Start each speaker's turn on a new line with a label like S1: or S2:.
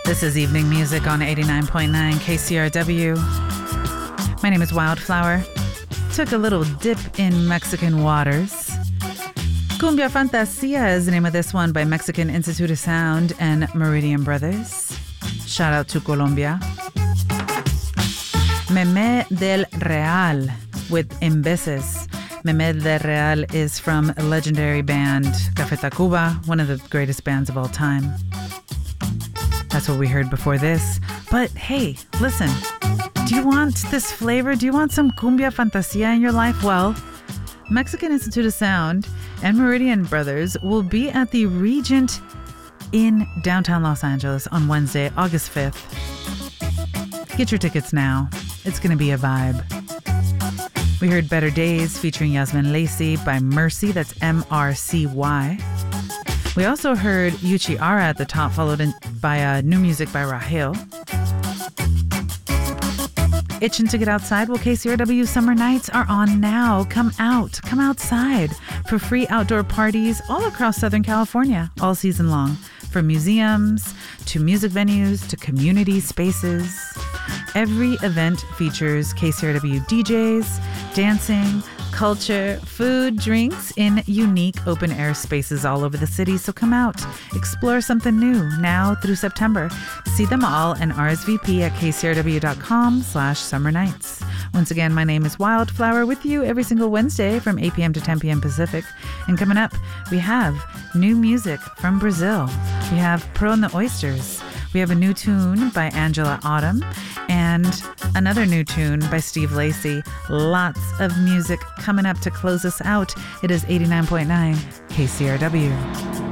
S1: This is Evening Music on 89.9 KCRW. My name is Wildflower. Took a little dip in Mexican waters. Cumbia Fantasia is the name of this one by Mexican Institute of Sound and Meridian Brothers. Shout out to Colombia. Meme del Real with Embeses. Meme del Real is from a legendary band, Café Tacuba, one of the greatest bands of all time. That's what we heard before this. But hey, listen, do you want this flavor? Do you want some Cumbia Fantasia in your life? Well, Mexican Institute of Sound and Meridian Brothers will be at the Regent in downtown Los Angeles on Wednesday, August 5th. Get your tickets now. It's going to be a vibe. We heard Better Days featuring Yasmin Lacey by Mercy, that's M-R-C-Y. We also heard Yuchi Ara at the top, followed by new music by Rahel. Itching to get outside? Well, KCRW Summer Nights are on now. Come out. Come outside for free outdoor parties all across Southern California all season long. From museums to music venues to community spaces. Every event features KCRW DJs, dancing, culture, food, drinks in unique open-air spaces all over the city. So come out, explore something new now through September. See them all and RSVP at kcrw.com/summer nights. Once again, my name is Wildflower with you every single Wednesday from 8 p.m. to 10 p.m. Pacific. And coming up, we have new music from Brazil. We have Pearl and the Oysters. We have a new tune by Angela Autumn and another new tune by Steve Lacey. Lots of music coming up to close us out. It is 89.9 KCRW.